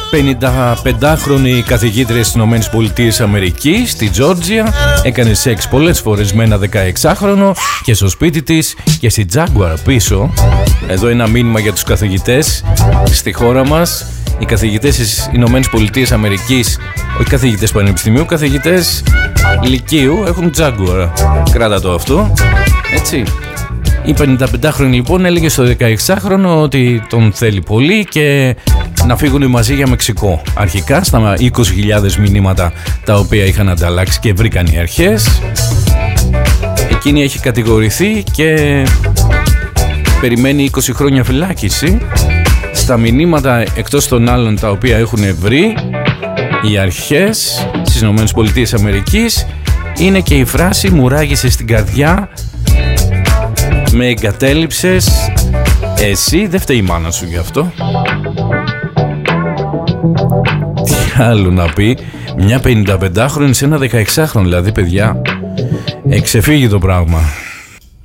55χρονη καθηγήτρια στις ΗΠΑ στη Τζόρτζια έκανε σεξ πολλές φορές με ένα 16χρονο και στο σπίτι της και στη Jaguar πίσω. Εδώ ένα μήνυμα για τους καθηγητές στη χώρα μας. Οι καθηγητές στις ΗΠΑ, όχι καθηγητές πανεπιστημίου, καθηγητές λυκείου έχουν Jaguar. Κράτα το αυτό, έτσι. Η 55χρονη λοιπόν έλεγε στο 16χρονο ότι τον θέλει πολύ και να φύγουν μαζί για Μεξικό. Αρχικά στα 20.000 μηνύματα τα οποία είχαν ανταλλάξει και βρήκαν οι αρχές. Εκείνη έχει κατηγορηθεί και περιμένει 20 χρόνια φυλάκιση. Στα μηνύματα εκτός των άλλων τα οποία έχουν βρει οι αρχές στις ΗΠΑ είναι και η φράση «Μου ράγισε στην καρδιά, με εγκατέλειψες, εσύ δεν φταίει η μάνα σου γι' αυτό». Τι άλλο να πει μια 55χρονη σε ένα 16χρονο, δηλαδή παιδιά, εξεφύγει το πράγμα.